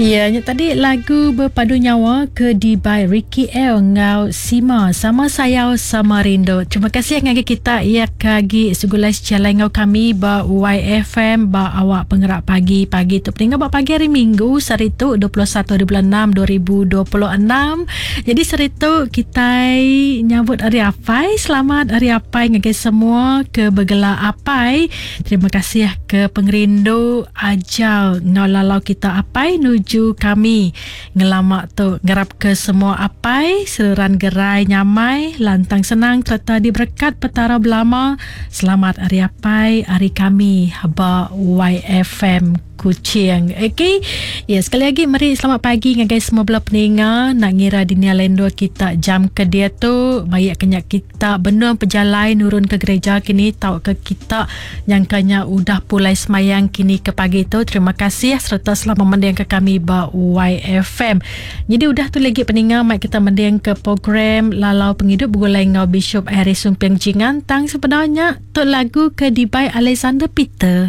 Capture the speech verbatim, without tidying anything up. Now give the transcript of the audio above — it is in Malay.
Ya, nya tadi lagu berpadu nyawa ke Dibai Ricky L ngau Sima sama sayau sama rindu. Terima kasih ngagi kita ya kagi segulai secara ngau kami ba Y F M ba awak penggerak pagi pagi tu peninggal ba pagi hari Minggu saritu dua puluh satu bulan enam dua ribu dua puluh enam. Jadi saritu kita nyambut hari Apai. Selamat hari Apai ngagi semua ke bergelar Apai. Terima kasih ke pengerindu ajal ngau lalau kita Apai nuju kami ngelamak tu ngerap ke semua Apai seluruhan gerai nyamai lantang senang serta diberkat petara belama. Selamat hari Apai hari kami haba Y F M Kuching. Okay, ya sekali lagi mari selamat pagi dengan guys semua belah peninga nak ngira dunia lendo kita jam ke dia tu mari kenyak kita benua pejalai nurun ke gereja kini tahu ke kita yang kanya udah pulai semayang kini ke pagi tu. Terima kasih serta selamat mendiang ke kami ba Y F M. Jadi udah tu lagi peninga mari kita mendiang ke program Lalau Penghidup bergulai ngau Bishop Harry Sumpiang Jingan tang sebenarnya tu lagu ke Dibai Alexander Peter.